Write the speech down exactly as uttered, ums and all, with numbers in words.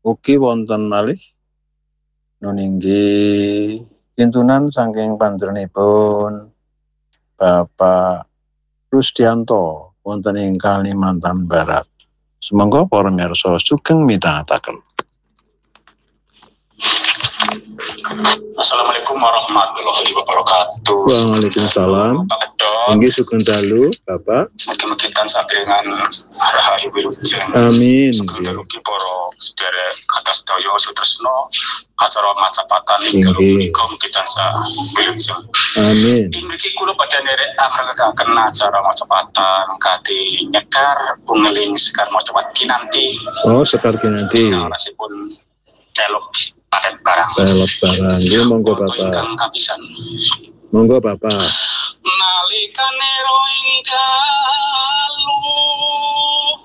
Ugi wonten malih nuninggi kintunan saking pandrenipun Bapak Rusdianto wonten ing Kalimantan Barat. Sumangga para mirsa sugeng midhangetaken. Assalamualaikum warahmatullahi wabarakatuh. Waalaikumsalam. Inggih sugeng dalu, Bapak. Mugi-mugi tansah dengan rahayu wilujeng. Amin. Sugeng dalu ki para sedherek kados daya sutresna acara macapatan ing dalu Inggih. menika mugi tansah wilujeng. Amin. Ing mriki kula badhe nderek amrengkeun acara macapatan kanthi nyekar pungeling sekar macapat kinanti. Oh, sekar kinanti. Narasipun telok padet barang. Telok barang. Nggih monggo Bapak. Ingkang kapisan. Monggo Bapak. Nalikane ro ing dalu